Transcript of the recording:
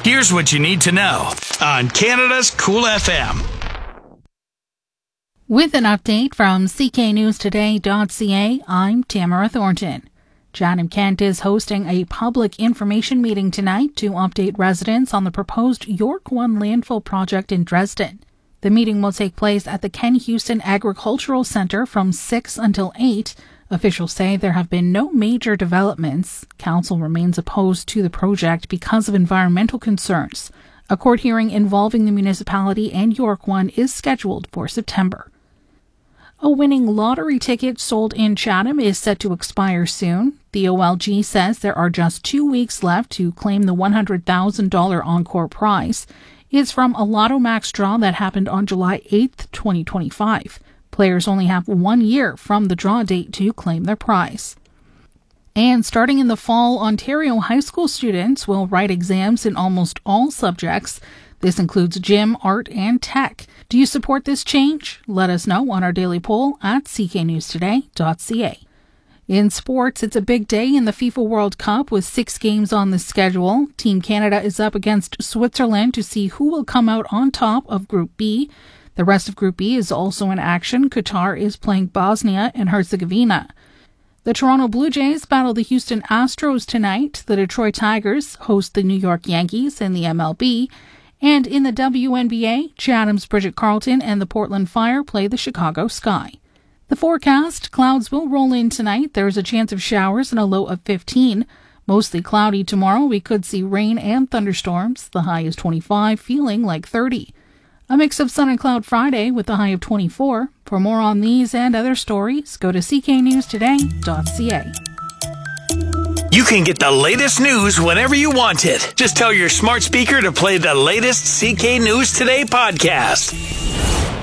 Here's what you need to know on Canada's Cool FM. With an update from cknewstoday.ca, I'm Tamara Thornton. Chatham-Kent is hosting a public information meeting tonight to update residents on the proposed York One landfill project in Dresden. The meeting will take place at the Ken Houston Agricultural Centre from 6 until 8. Officials say there have been no major developments. Council remains opposed to the project because of environmental concerns. A court hearing involving the municipality and York One is scheduled for September. A winning lottery ticket sold in Chatham is set to expire soon. The OLG says there are just 2 weeks left to claim the $100,000 Encore prize. It's from a Lotto Max draw that happened on July 8, 2025. Players only have 1 year from the draw date to claim their prize. And starting in the fall, Ontario high school students will write exams in almost all subjects. This includes gym, art, and tech. Do you support this change? Let us know on our daily poll at cknewstoday.ca. In sports, it's a big day in the FIFA World Cup with 6 games on the schedule. Team Canada is up against Switzerland to see who will come out on top of Group B. The rest of Group B is also in action. Qatar is playing Bosnia and Herzegovina. The Toronto Blue Jays battle the Houston Astros tonight. The Detroit Tigers host the New York Yankees in the MLB. And in the WNBA, Chatham's Bridget Carlton and the Portland Fire play the Chicago Sky. The forecast, clouds will roll in tonight. There's a chance of showers and a low of 15. Mostly cloudy tomorrow. We could see rain and thunderstorms. The high is 25, feeling like 30. A mix of sun and cloud Friday with a high of 24. For more on these and other stories, go to cknewstoday.ca. You can get the latest news whenever you want it. Just tell your smart speaker to play the latest CK News Today podcast.